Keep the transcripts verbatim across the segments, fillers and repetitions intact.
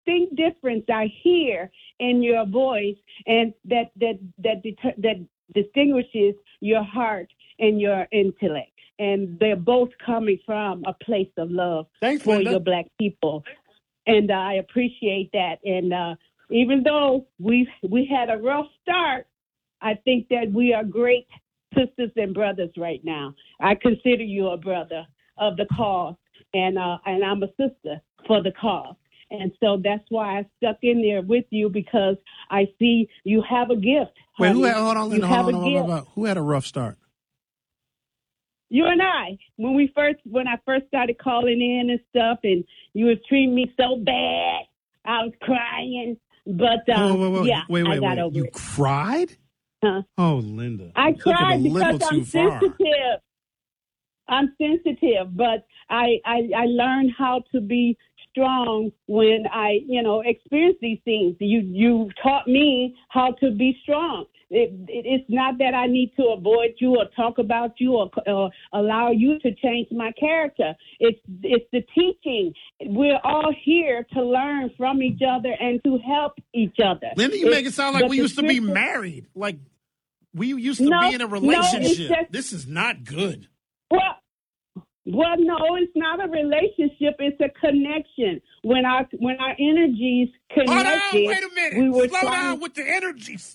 distinct difference I hear in your voice, and that that that det- that distinguishes your heart and your intellect. And they're both coming from a place of love Thanks, for Linda. your Black people. And uh, I appreciate that. And uh, even though we we had a rough start, I think that we are great sisters and brothers right now. I consider you a brother of the cause, and uh, and I'm a sister for the cause. And so that's why I stuck in there with you, because I see you have a gift. Wait, honey. who had, hold on, You Linda, have hold a on, hold on, gift. hold on. Who had a rough start? You and I, when we first, when I first started calling in and stuff, and you was treating me so bad, I was crying. But uh, whoa, whoa, whoa. yeah, wait, wait, I got wait. over You it. cried? Huh? Oh, Linda. I You took it cried a because little I'm too far. sensitive. I'm sensitive, but I, I I learned how to be strong when I, you know, experience these things. You you taught me how to be strong. It, it, it's not that I need to avoid you or talk about you or, or allow you to change my character. It's it's the teaching. We're all here to learn from each other and to help each other. Linda, you It's, make it sound like but we the used to be scripture- married. Like we used to No, be in a no, it's relationship. just- This is not good. Well, well, no, it's not a relationship. It's a connection. When our when our energies connected, Hold on, wait a minute. we were Slow trying. down with the energies.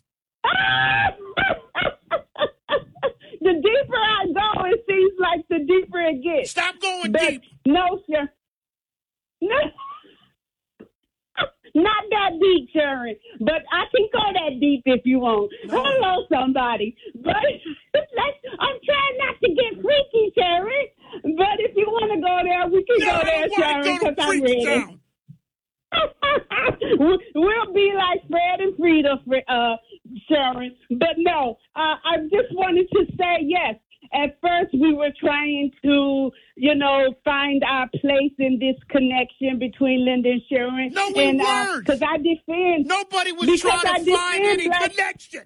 The deeper I go, it seems like the deeper it gets. Stop going But deep. no, sir. No. Not that deep, Sharon, but I can go that deep if you want. No. Hello, somebody. But let's, I'm trying not to get freaky, Sharon. But if you want to go there, we can No, go I there, don't want Sharon, to go because to I'm Freak ready. Town. We'll be like Fred and Frida, uh, Sharon. But no, uh, I just wanted to say yes. At first, we were trying to, you know, find our place in this connection between Linda and Sharon. No, we and, weren't. Because I defend. Nobody was Because trying to I find defend any black- connection.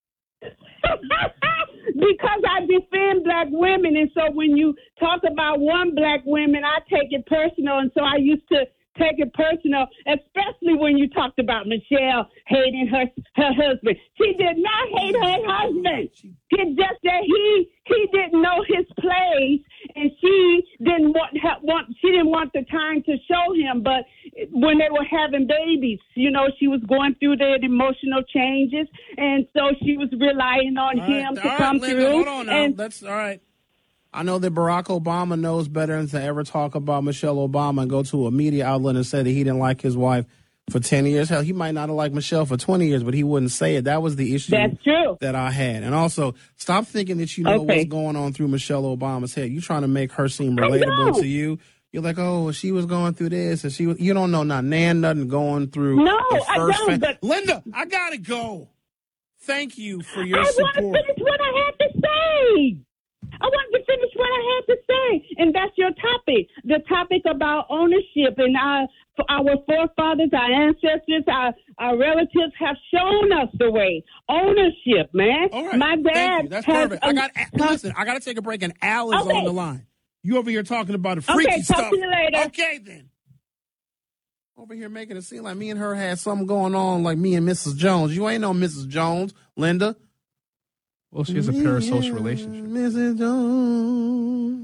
Because I defend black women, and so when you talk about one black woman, I take it personal, and so I used to take it personal, especially when you talked about Michelle hating her her husband. She did not hate her husband. It's just that he he didn't know his place, and she didn't want want she didn't want the time to show him. But when they were having babies, you know, she was going through their emotional changes, and so she was relying on All him right, to all come right, Linda, through. hold on now. And That's all right. I know that Barack Obama knows better than to ever talk about Michelle Obama and go to a media outlet and say that he didn't like his wife for ten years. Hell, he might not have liked Michelle for twenty years, but he wouldn't say it. That was the issue that's true. that I had. And also, stop thinking that you know Okay. what's going on through Michelle Obama's head. You're trying to make her seem I relatable don't. to you. You're like, oh, she was going through this, and she was. You don't know not nan nothing going through. No, the I first don't, fa- but- Linda, I gotta go. Thank you for your I want to support. finish what I had to say. I want to finish what I had to say, and that's your topic. The topic about ownership, and our our forefathers, our ancestors, our our relatives have shown us the way. Ownership, man. All right. My dad Thank you. That's has perfect. I got listen. I got to take a break, and Al is Okay. on the line. You over here talking about the freaky Okay, talk stuff? to you later. Okay, then. Over here making it seem like me and her had something going on, like me and Missus Jones. You ain't no Missus Jones, Linda. Well, she has a parasocial relationship. Missus Jones.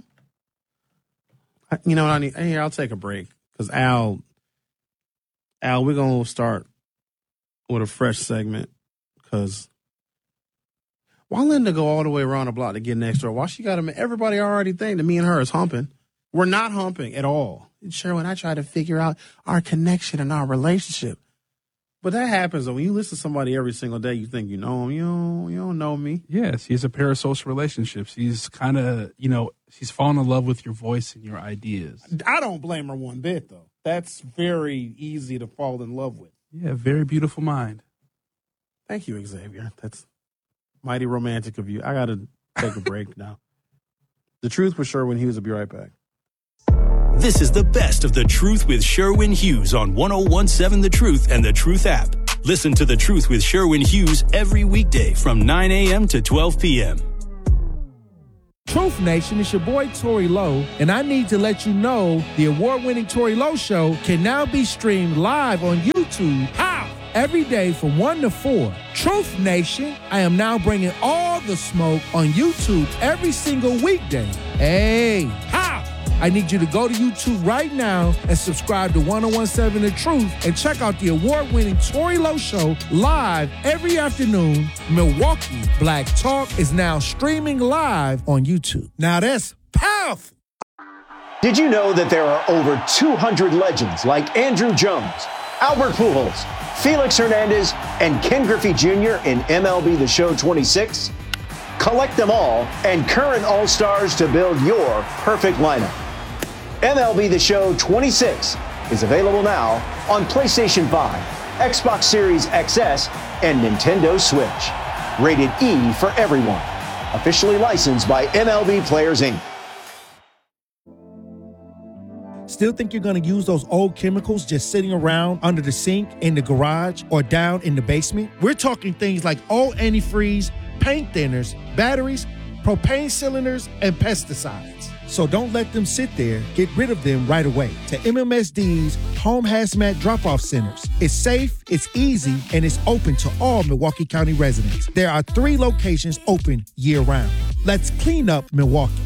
I- You know what I need? Here, I'll take a break because Al, Al, we're gonna start with a fresh segment because why Linda go all the way around the block to get next door? Why she got him? Everybody already think that me and her is humping. We're not humping at all. Sherwin, I try to figure out our connection and our relationship. But that happens though. When you listen to somebody every single day, you think you know them. You don't, you don't know me. Yes, he has a parasocial relationship. She's kind of, you know, she's fallen in love with your voice and your ideas. I don't blame her one bit, though. That's very easy to fall in love with. Yeah, very beautiful mind. Thank you, Xavier. That's mighty romantic of you. I got to take a break now. The Truth with Sherwin Hughes will be right back. This is the best of The Truth with Sherwin Hughes on one oh one seven The Truth and The Truth app. Listen to The Truth with Sherwin Hughes every weekday from nine a.m. to twelve p.m. Truth Nation, it's your boy Tory Lowe, and I need to let you know the award-winning Tory Lowe Show can now be streamed live on YouTube. How? Every day from one to four. Truth Nation, I am now bringing all the smoke on YouTube every single weekday. Hey, how? I need you to go to YouTube right now and subscribe to ten seventeen The Truth and check out the award-winning Tory Lowe Show live every afternoon. Milwaukee Black Talk is now streaming live on YouTube. Now that's powerful. Did you know that there are over two hundred legends like Andrew Jones, Albert Pujols, Felix Hernandez, and Ken Griffey Junior in M L B The Show twenty-six? Collect them all and current All-Stars to build your perfect lineup. M L B The Show twenty-six is available now on PlayStation five, Xbox Series X S, and Nintendo Switch. Rated E for everyone. Officially licensed by M L B Players, Incorporated. Still think you're going to use those old chemicals just sitting around under the sink, in the garage, or down in the basement? We're talking things like old antifreeze, paint thinners, batteries, propane cylinders, and pesticides. So don't let them sit there. Get rid of them right away. To M M S D's Home Hazmat Drop-Off Centers. It's safe, it's easy, and it's open to all Milwaukee County residents. There are three locations open year-round. Let's clean up Milwaukee.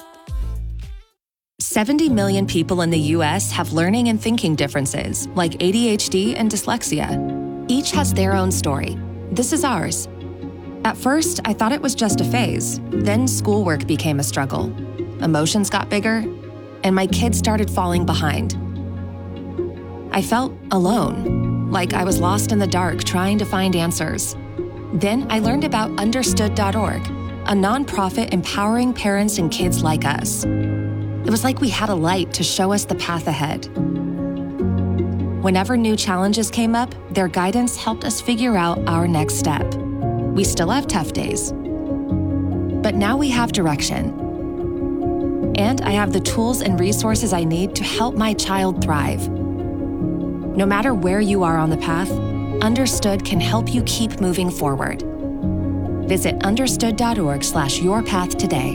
seventy million people in the U S have learning and thinking differences, like A D H D and dyslexia. Each has their own story. This is ours. At first, I thought it was just a phase. Then schoolwork became a struggle. Emotions got bigger, and my kids started falling behind. I felt alone, like I was lost in the dark trying to find answers. Then I learned about understood dot org, a nonprofit empowering parents and kids like us. It was like we had a light to show us the path ahead. Whenever new challenges came up, their guidance helped us figure out our next step. We still have tough days, but now we have direction. And I have the tools and resources I need to help my child thrive. No matter where you are on the path, Understood can help you keep moving forward. Visit understood dot org slash your path today.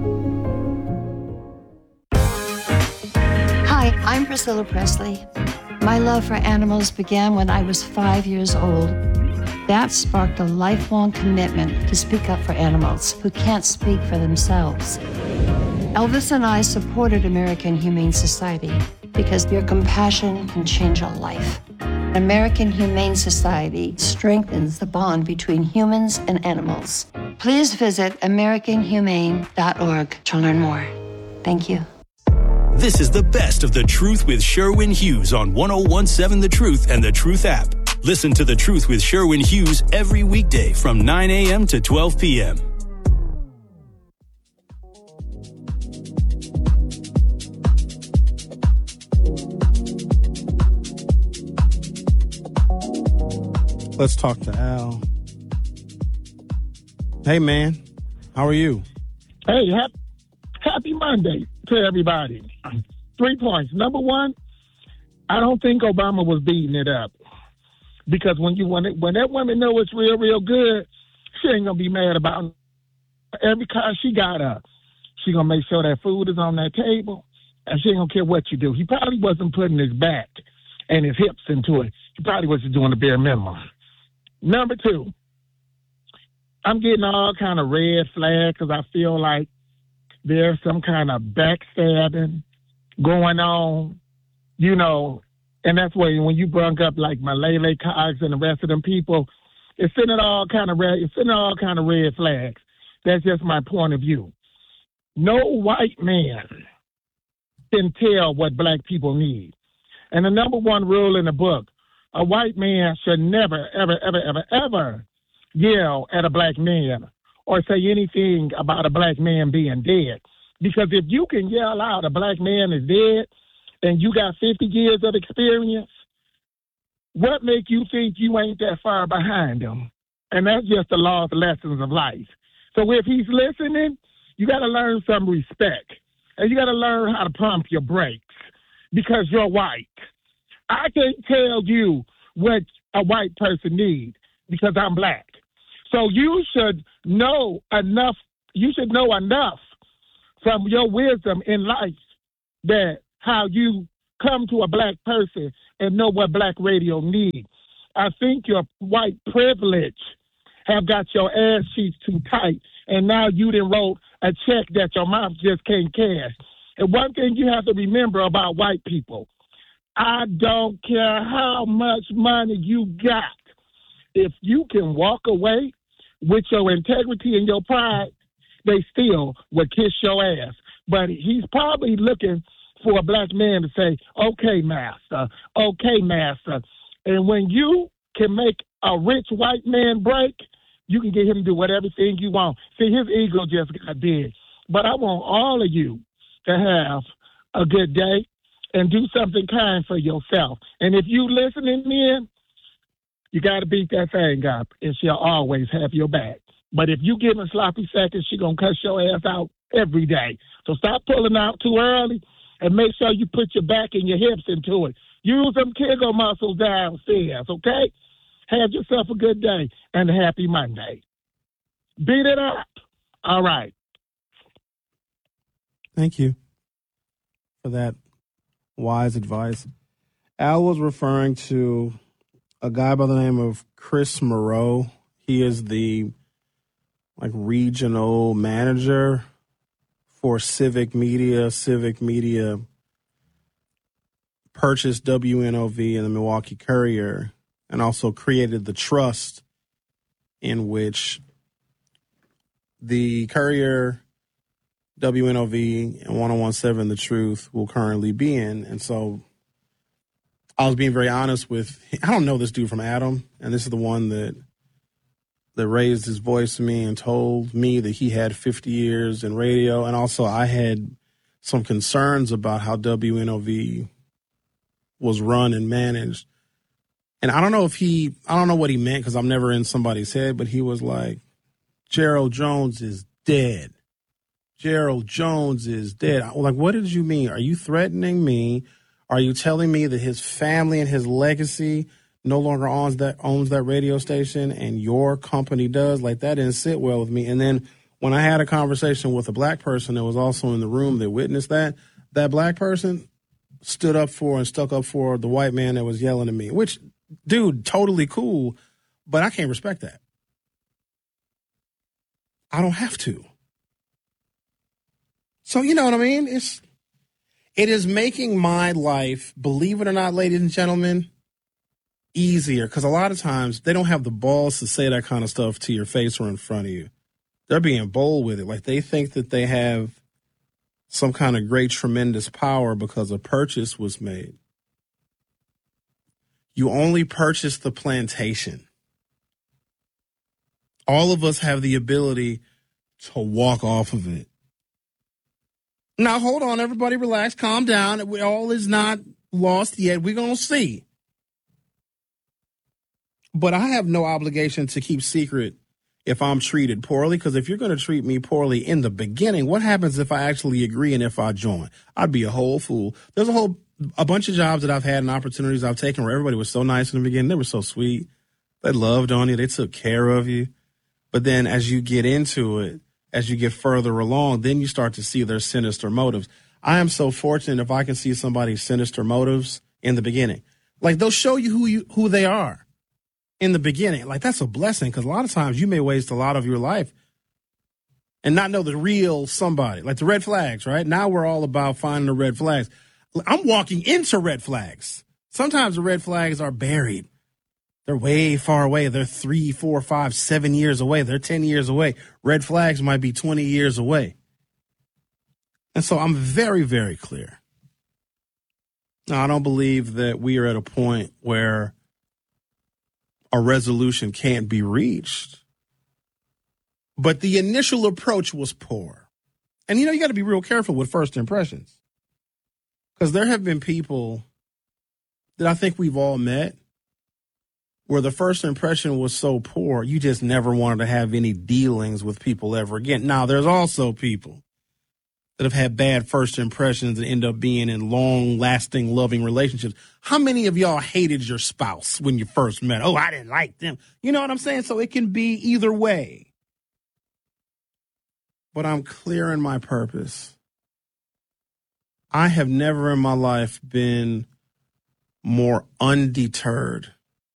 Hi, I'm Priscilla Presley. My love for animals began when I was five years old. That sparked a lifelong commitment to speak up for animals who can't speak for themselves. Elvis and I supported American Humane Society because your compassion can change a life. American Humane Society strengthens the bond between humans and animals. Please visit american humane dot org to learn more. Thank you. This is the best of The Truth with Sherwin Hughes on ten seventeen The Truth and The Truth app. Listen to The Truth with Sherwin Hughes every weekday from nine a.m. to twelve p.m. Let's talk to Al. Hey, man. How are you? Hey, happy, happy Monday to everybody. Three points. Number one, I don't think Obama was beating it up. Because when you when, it, when that woman know it's real, real good, she ain't going to be mad about every car she got up. She going to make sure that food is on that table, and she ain't going to care what you do. He probably wasn't putting his back and his hips into it. He probably was just doing the bare minimum. Number two, I'm getting all kind of red flags because I feel like there's some kind of backstabbing going on, you know, and that's why when you brought up like Malele Cox and the rest of them people, it's sending all kind of red, it's sending all kind of red flags. That's just my point of view. No white man can tell what black people need. And the number one rule in the book, a white man should never, ever, ever, ever, ever yell at a black man or say anything about a black man being dead. Because if you can yell out a black man is dead and you got fifty years of experience, what make you think you ain't that far behind him? And that's just the law of lessons of life. So if he's listening, you got to learn some respect. And you got to learn how to pump your brakes because you're white. I can't tell you what a white person needs because I'm black. So you should know enough. You should know enough from your wisdom in life that how you come to a black person and know what black radio needs. I think your white privilege have got your ass cheeks too tight, and now you done wrote a check that your mom just can't cash. And one thing you have to remember about white people, I don't care how much money you got. If you can walk away with your integrity and your pride, they still will kiss your ass. But he's probably looking for a black man to say, okay, master, okay, master. And when you can make a rich white man break, you can get him to do whatever thing you want. See, his ego just got big. But I want all of you to have a good day and do something kind for yourself. And if you listening in, you got to beat that thing up, and she'll always have your back. But if you give her sloppy seconds, she going to cuss your ass out every day. So stop pulling out too early and make sure you put your back and your hips into it. Use them Kegel muscles downstairs, okay? Have yourself a good day and a happy Monday. Beat it up. All right. Thank you for that wise advice. Al was referring to a guy by the name of Chris Moreau. He is the like regional manager for Civic Media. Civic Media purchased W N O V and the Milwaukee Courier and also created the trust in which the Courier, W N O V, and one oh one point seven The Truth will currently be in. And so I was being very honest with, I don't know this dude from Adam, and this is the one that that raised his voice to me and told me that he had fifty years in radio. And also I had some concerns about how W N O V was run and managed. And I don't know if he, I don't know what he meant because I'm never in somebody's head, but he was like, Gerald Jones is dead. Gerald Jones is dead. I was like, what did you mean? Are you threatening me? Are you telling me that his family and his legacy no longer owns that owns that radio station and your company does? Like, that didn't sit well with me. And then when I had a conversation with a black person that was also in the room that witnessed that, that black person stood up for and stuck up for the white man that was yelling at me, which, dude, totally cool, but I can't respect that. I don't have to. So, you know what I mean? It's, it is making my life, believe it or not, ladies and gentlemen, easier. Because a lot of times they don't have the balls to say that kind of stuff to your face or in front of you. They're being bold with it. Like, they think that they have some kind of great, tremendous power because a purchase was made. You only purchase the plantation. All of us have the ability to walk off of it. Now, hold on, everybody relax, calm down. All is not lost yet. We're going to see. But I have no obligation to keep secret if I'm treated poorly, because if you're going to treat me poorly in the beginning, what happens if I actually agree and if I join? I'd be a whole fool. There's a whole a bunch of jobs that I've had and opportunities I've taken where everybody was so nice in the beginning. They were so sweet. They loved on you. They took care of you. But then as you get into it, as you get further along, then you start to see their sinister motives. I am so fortunate if I can see somebody's sinister motives in the beginning. Like, they'll show you who you who they are in the beginning. Like, that's a blessing, because a lot of times you may waste a lot of your life and not know the real somebody. Like the red flags, right? Now we're all about finding the red flags. I'm walking into red flags. Sometimes the red flags are buried. They're way far away. They're three, four, five, seven years away. They're ten years away. Red flags might be twenty years away. And so I'm very, very clear. Now, I don't believe that we are at a point where a resolution can't be reached. But the initial approach was poor. And, you know, you got to be real careful with first impressions. Because there have been people that I think we've all met where the first impression was so poor, you just never wanted to have any dealings with people ever again. Now, there's also people that have had bad first impressions and end up being in long-lasting, loving relationships. How many of y'all hated your spouse when you first met? Oh, I didn't like them. You know what I'm saying? So it can be either way. but I'm clear in my purpose. I have never in my life been more undeterred.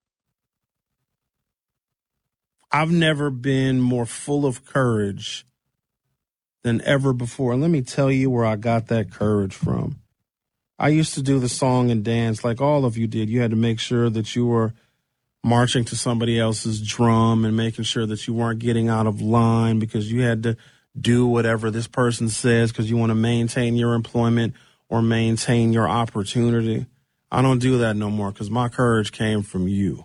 I've never been more full of courage than ever before. And let me tell you where I got that courage from. I used to do the song and dance like all of you did. You had to make sure that you were marching to somebody else's drum and making sure that you weren't getting out of line because you had to do whatever this person says because you want to maintain your employment or maintain your opportunity. I don't do that no more because my courage came from you.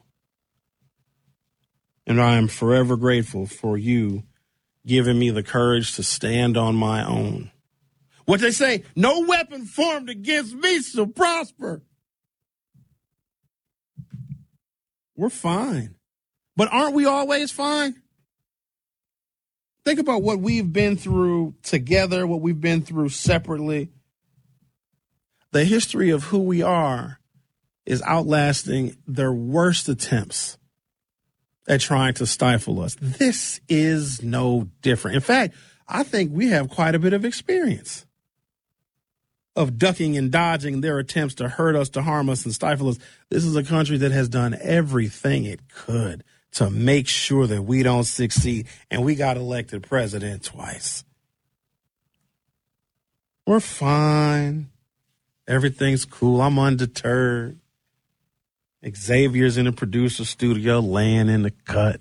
And I am forever grateful for you giving me the courage to stand on my own. What they say, no weapon formed against me shall prosper. We're fine. But aren't we always fine? Think about what we've been through together, what we've been through separately. The history of who we are is outlasting their worst attempts at trying to stifle us. This is no different. In fact, I think we have quite a bit of experience of ducking and dodging their attempts to hurt us, to harm us, and stifle us. This is a country that has done everything it could to make sure that we don't succeed, and we got elected president twice. We're fine. Everything's cool. I'm undeterred. Xavier's in the producer studio laying in the cut.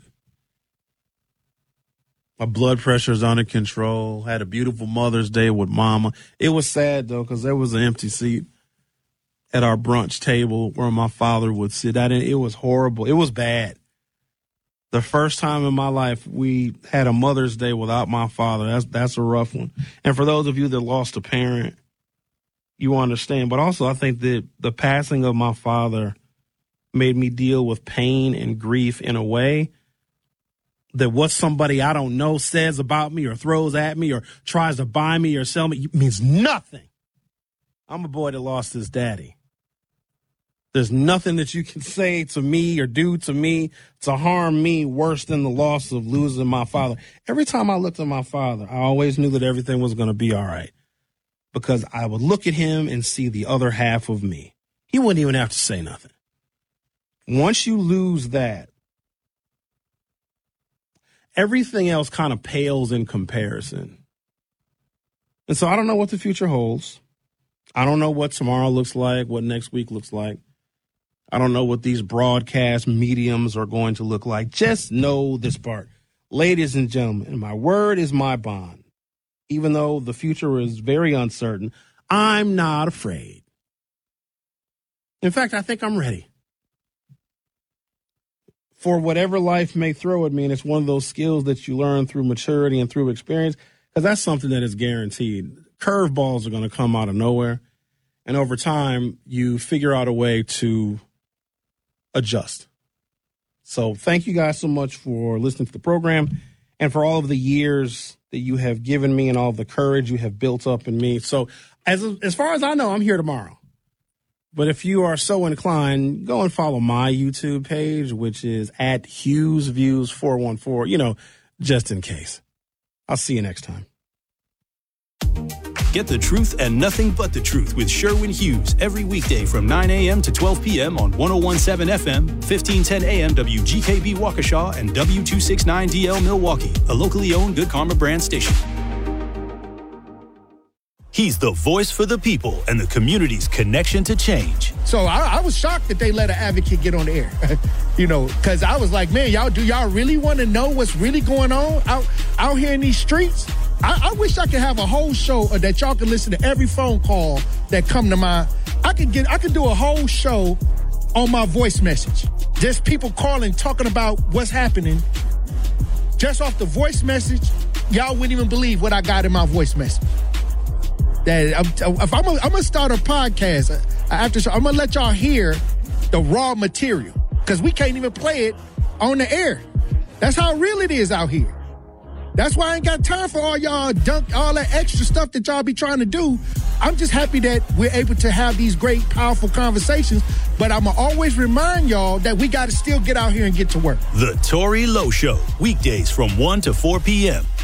My blood pressure's under control. Had a beautiful Mother's Day with Mama. It was sad, though, because there was an empty seat at our brunch table where my father would sit. I didn't, it was horrible. It was bad. The first time in my life we had a Mother's Day without my father. That's, that's a rough one. And for those of you that lost a parent, you understand. But also, I think that the passing of my father made me deal with pain and grief in a way that what somebody I don't know says about me or throws at me or tries to buy me or sell me means nothing. I'm a boy that lost his daddy. There's nothing that you can say to me or do to me to harm me worse than the loss of losing my father. Every time I looked at my father, I always knew that everything was going to be all right because I would look at him and see the other half of me. He wouldn't even have to say nothing. Once you lose that, everything else kind of pales in comparison. And so I don't know what the future holds. I don't know what tomorrow looks like, what next week looks like. I don't know what these broadcast mediums are going to look like. Just know this part. Ladies and gentlemen, my word is my bond. Even though the future is very uncertain, I'm not afraid. In fact, I think I'm ready for whatever life may throw at me. And it's one of those skills that you learn through maturity and through experience, because that's something that is guaranteed. Curveballs are going to come out of nowhere. And over time, you figure out a way to adjust. So thank you guys so much for listening to the program and for all of the years that you have given me and all of the courage you have built up in me. So as, as far as I know, I'm here tomorrow. But if you are so inclined, go and follow my YouTube page, which is at Hughes Views four one four, you know, just in case. I'll see you next time. Get the truth and nothing but the truth with Sherwin Hughes every weekday from nine a.m. to twelve p.m. on one oh one point seven F M, fifteen ten A M W G K B Waukesha, and W two sixty-nine D L Milwaukee, a locally owned Good Karma brand station. He's the voice for the people and the community's connection to change. So I, I was shocked that they let an advocate get on the air, you know, because I was like, man, y'all, do y'all really want to know what's really going on out, out here in these streets? I, I wish I could have a whole show that y'all could listen to every phone call that come to my, I could get, I could do a whole show on my voice message. Just people calling, talking about what's happening. Just off the voice message, y'all wouldn't even believe what I got in my voice message. That if I'm going to start a podcast after, I'm going to let y'all hear the raw material because we can't even play it on the air. That's how real it is out here. That's why I ain't got time for all y'all dunk, all that extra stuff that y'all be trying to do. I'm just happy that we're able to have these great, powerful conversations. But I'm going to always remind y'all that we got to still get out here and get to work. The Tory Lowe Show, weekdays from one to four p.m.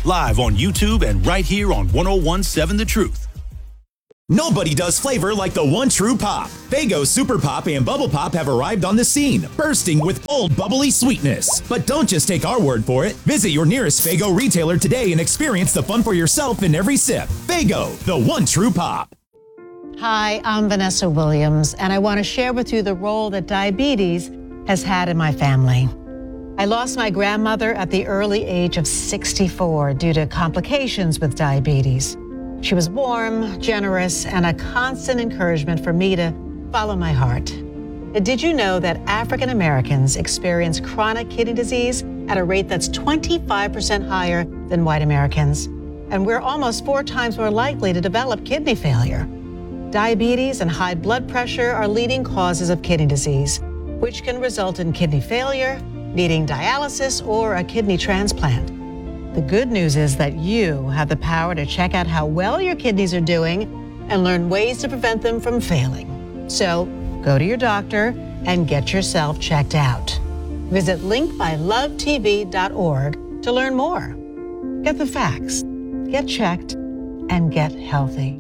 live on YouTube and right here on one oh one point seven The Truth. Nobody does flavor like the one true pop. Faygo Super Pop and Bubble Pop have arrived on the scene, bursting with bold, bubbly sweetness. But don't just take our word for it. Visit your nearest Faygo retailer today and experience the fun for yourself in every sip. Faygo, the one true pop. Hi, I'm Vanessa Williams, and I want to share with you the role that diabetes has had in my family. I lost my grandmother at the early age of sixty-four due to complications with diabetes. She was warm, generous, and a constant encouragement for me to follow my heart. Did you know that African Americans experience chronic kidney disease at a rate that's twenty-five percent higher than white Americans? And we're almost four times more likely to develop kidney failure. Diabetes and high blood pressure are leading causes of kidney disease, which can result in kidney failure, needing dialysis, or a kidney transplant. The good news is that you have the power to check out how well your kidneys are doing and learn ways to prevent them from failing. So go to your doctor and get yourself checked out. Visit link by love t v dot org to learn more. Get the facts, get checked, and get healthy.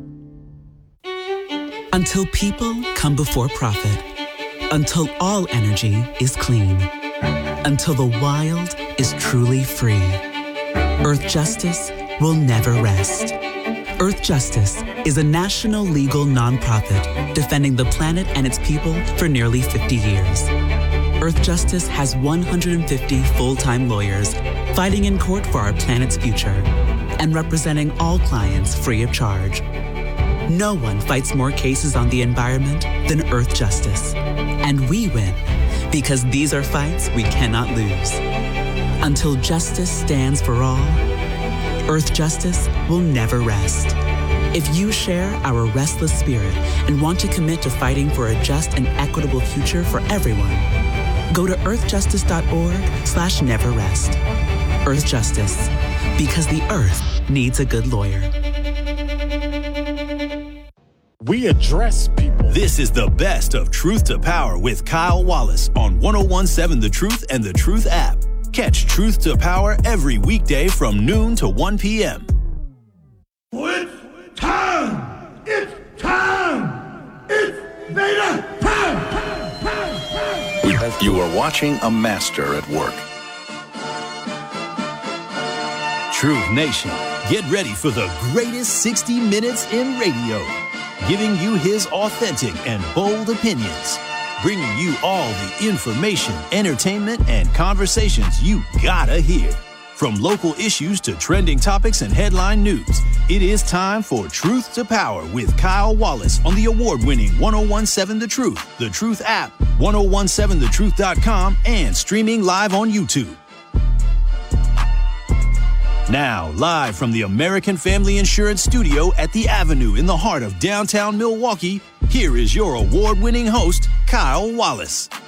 Until people come before profit. Until all energy is clean. Until the wild is truly free. Earth Justice will never rest. Earth Justice is a national legal nonprofit defending the planet and its people for nearly fifty years. Earth Justice has one hundred fifty full-time lawyers fighting in court for our planet's future and representing all clients free of charge. No one fights more cases on the environment than Earth Justice. And we win because these are fights we cannot lose. Until justice stands for all, Earth Justice will never rest. If you share our restless spirit and want to commit to fighting for a just and equitable future for everyone, go to earthjustice.org slash never rest. Earth Justice, because the earth needs a good lawyer. We address people. This is the best of Truth to Power with Kyle Wallace on one oh one point seven The Truth and The Truth app. Catch Truth to Power every weekday from noon to one p.m. It's time! It's time! It's Vader time! You are watching a master at work. Truth Nation, get ready for the greatest sixty minutes in radio, giving you his authentic and bold opinions, bringing you all the information, entertainment, and conversations you gotta hear. From local issues to trending topics and headline news, it is time for Truth to Power with Kyle Wallace on the award-winning one oh one point seven The Truth, The Truth app, one oh one seven the truth dot com, and streaming live on YouTube. Now, live from the American Family Insurance Studio at the Avenue in the heart of downtown Milwaukee, here is your award-winning host, Kyle Wallace.